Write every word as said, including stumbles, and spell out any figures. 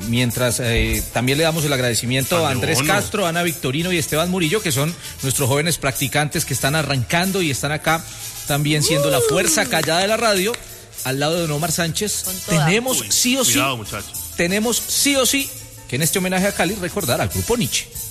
mientras eh, también le damos el agradecimiento a Andrés Bono. Castro, Ana Victorino y Esteban Murillo, que son nuestros jóvenes practicantes que están arrancando y están acá también siendo uh. la fuerza callada de la radio, al lado de don Omar Sánchez. Tenemos Uy, sí o sí, cuidado, muchachos. tenemos sí o sí que en este homenaje a Cali recordar al grupo Nietzsche.